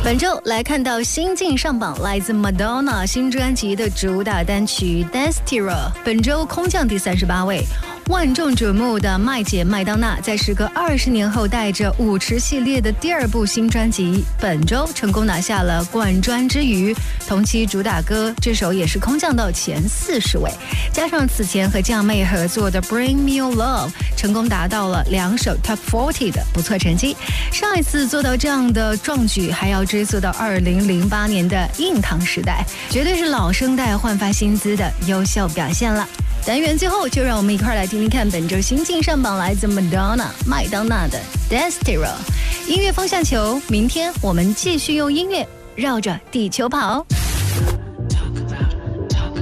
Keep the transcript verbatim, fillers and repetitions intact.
本周来看到新晋上榜，来自 Madonna 新专辑的主打单曲 Destira， 本周空降第三十八位。万众瞩目的麦姐麦当娜，在时隔二十年后，带着舞池系列的第二部新专辑，本周成功拿下了冠专之余，同期主打歌这首也是空降到前四十位，加上此前和酱妹合作的 Bring Me Your Love， 成功达到了两首 Top 四十的不错成绩。上一次做到这样的壮举，还要追溯到二零零八年的硬糖时代，绝对是老生代焕发新姿的优秀表现了。单元最后，就让我们一块来听听看本周新晋上榜来自 Madonna 麦当娜的 Destira 音乐风向球。明天我们继续用音乐绕着地球跑。